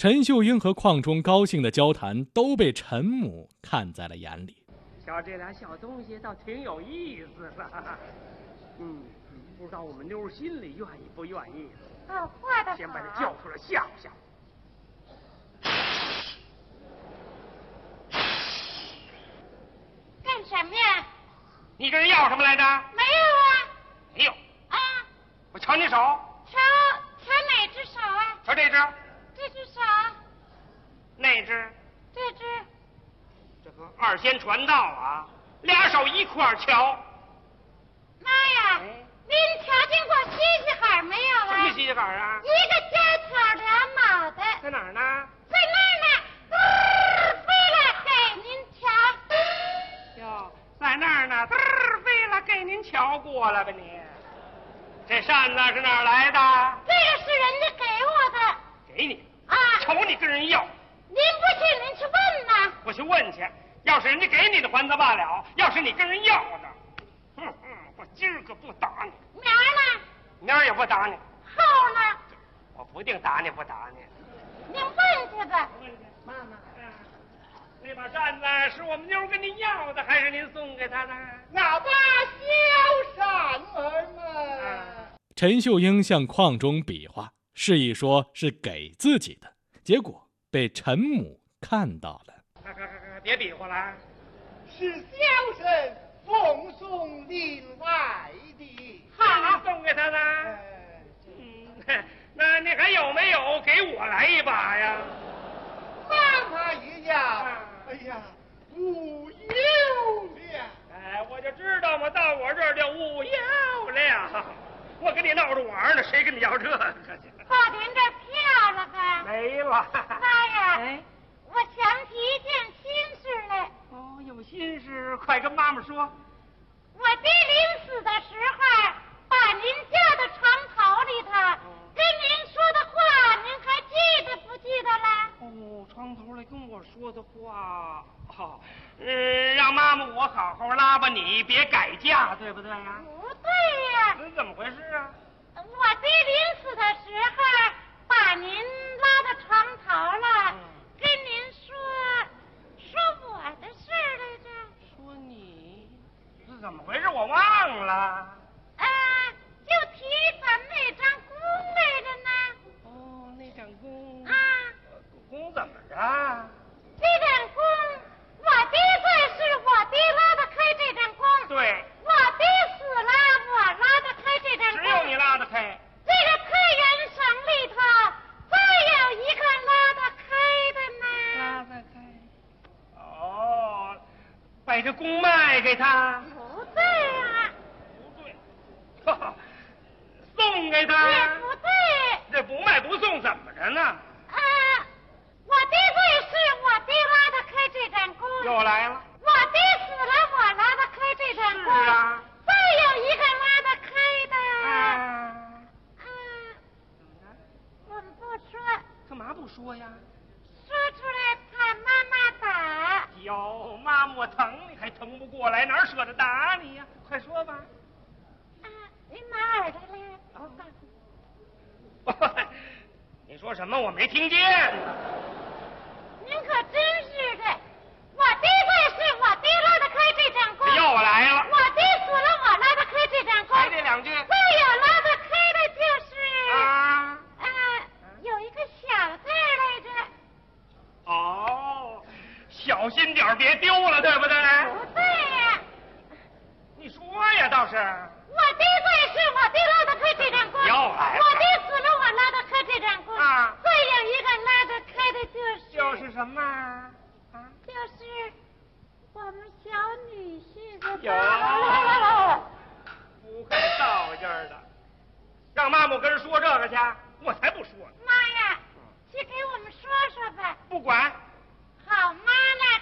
陈秀英和邝忠高兴的交谈都被陈母看在了眼里。 瞧这俩小东西倒挺有意思的。不知道我们妞心里愿意不愿意？ 画的好。 先把他叫出来吓唬吓唬。 干什么呀？ 你跟人要什么来着？ 没有啊。 没有。 啊。 我瞧你手。 瞧哪只手啊？ 瞧这只。 这只手。 那只。 这只。 这个二仙传道啊，俩手一块瞧。 妈呀！您瞧见过西西海没有啊？ 什么西西海啊？ 一个尖挑俩脑袋。 在哪儿呢？ 在那儿呢。飞了给您瞧。 哟，在那儿呢，飞了给您瞧过了吧你？这扇子是哪儿来的？ 这个是人家给我的。 给你啊？ 瞅你跟人要。 您不信，您去问呐。 我去问去，要是人家给你的还则罢了，要是你跟人要的，我今儿个不打你。 明儿呢？ 明儿也不打你。 后呢？ 我不定打你不打你。 您问去吧。 妈妈，那把扇子是我们妞跟您要的，还是您送给她的？ 那把小扇儿嘛。 陈秀英向邝忠比划，示意说是给自己的，结果被陈母看到了。 别比划了， 是小生奉送另外的。 好，送给他的。那你还有没有给我来一把呀？ 妈妈一样。哎呀，无有了。 我就知道嘛，到我这儿就无有了。我跟你闹着玩呢，谁跟你要这个去？ 爸，您这票了吧？ 没了。 妈呀！我想起一件心事来。 有心事，快跟妈妈说。 我爹临死的时候，把您叫到床头里头，跟您说的话，您还记得不记得了？ 床头来跟我说的话，让妈妈我好好拉吧你，别改嫁，对不对呀？ 不对呀。 怎么回事啊？ 我爹临死的时候，把您拉到床头了，跟您说我的事来着。 说你是怎么回事？我忘了。 就提咱们那张弓来着呢。 那张弓。弓怎么着？ 这张弓，我爹在世，我爹拉得开这张弓。 对。 我爹死了，我拉得开这张弓。 只有你拉得开。 这个太原省里头，再有一个拉得开的呢。 拉得开。把这弓卖给他。 不对啊。 不对。送给他。 也不对。 这不卖不送怎么着呢？ 我爹在世，我爹拉得开这张弓。 又来了。 我爹死了，我拉得开这张弓。 是啊。 再有一个拉得开的。 怎么着？ 我们不说。 干嘛不说呀？ 说出来怕妈妈打。 哟，妈妈我疼你还疼不过来，哪舍得打你呀？快说吧。 您拿耳朵来，我告诉你。 你说什么？我没听见呢。 您可真是的，我爹在世，我爹拉得开这张弓。 又来了。 我爹死了，我拉得开这张弓。 还这两句。 再有拉得开的就是。有一个小字来着。 小心点别丢了，对不对？ 不对呀。 你说呀，倒是。 我爹在世，我爹拉得开这张弓。 又来了。 我爹死了，我拉得开这张弓。再有一个拉得开的就是什么？ 就是我们小女婿的。 不会道劲儿的，让妈妈跟人说这个去，我才不说呢。 妈呀，去给我们说说吧。 不管。 好妈。